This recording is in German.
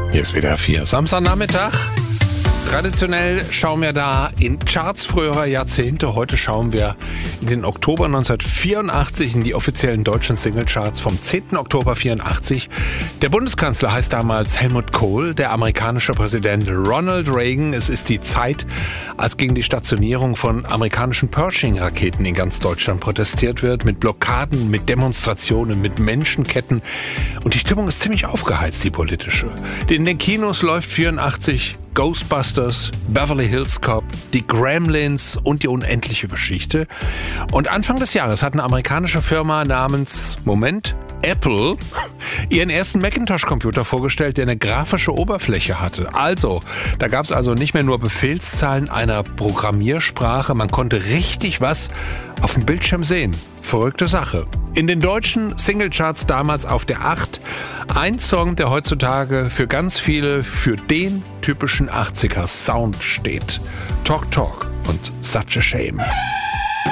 Hier ist wieder 4. Samstagnachmittag. Traditionell schauen wir da in Charts früherer Jahrzehnte. Heute schauen wir in den Oktober 1984 in die offiziellen deutschen Singlecharts vom 10. Oktober 84. Der Bundeskanzler heißt damals Helmut Kohl, der amerikanische Präsident Ronald Reagan. Es ist die Zeit, als gegen die Stationierung von amerikanischen Pershing-Raketen in ganz Deutschland protestiert wird, mit Blockaden, mit Demonstrationen, mit Menschenketten. Und die Stimmung ist ziemlich aufgeheizt, die politische. In den Kinos läuft 84 Ghostbusters, Beverly Hills Cop, die Gremlins und die unendliche Geschichte. Und Anfang des Jahres hat eine amerikanische Firma namens, Apple, ihren ersten Macintosh-Computer vorgestellt, der eine grafische Oberfläche hatte. Also, da gab es also nicht mehr nur Befehlszahlen einer Programmiersprache, man konnte richtig was auf dem Bildschirm sehen. Verrückte Sache. In den deutschen Singlecharts damals auf der 8 ein Song, der heutzutage für ganz viele für den typischen 80er Sound steht. Talk Talk und Such a Shame.